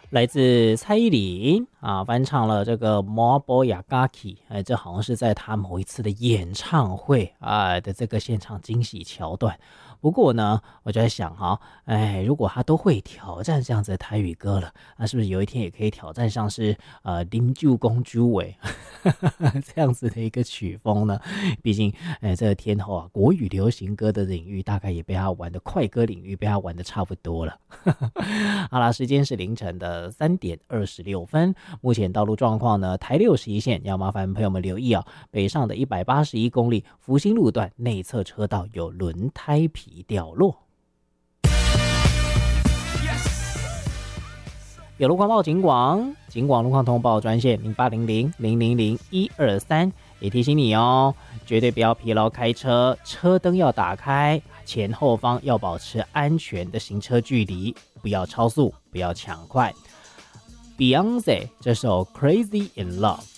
来自蔡依林啊，翻唱了这个《Mabo Yagaki》，这好像是在她某一次的演唱会啊的这个现场惊喜桥段。不过呢，我就在想哈，如果他都会挑战这样子的台语歌了，那是不是有一天也可以挑战像是林旧公主尾这样子的一个曲风呢？毕竟这个天后啊，国语流行歌的领域大概也被他玩的，快歌领域被他玩的差不多了。好啦，时间是凌晨的3:26，目前道路状况呢，台61线要麻烦朋友们留意啊，北上的181公里福兴路段内侧车道有轮胎皮掉落。有路况报警广路况通报专线0800-000-123，也提醒你哦，绝对不要疲劳开车，车灯要打开，前后方要保持安全的行车距离，不要超速，不要抢快。Beyonce 这首 Crazy in Love。